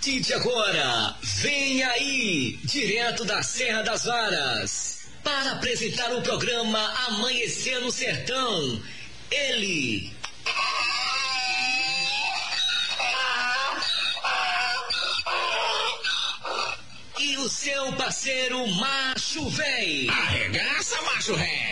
partir de agora, vem aí, direto da Serra das Varas, para apresentar o programa Amanhecer no Sertão, ele... E o seu parceiro Macho Véi. Arregaça, Macho Véi.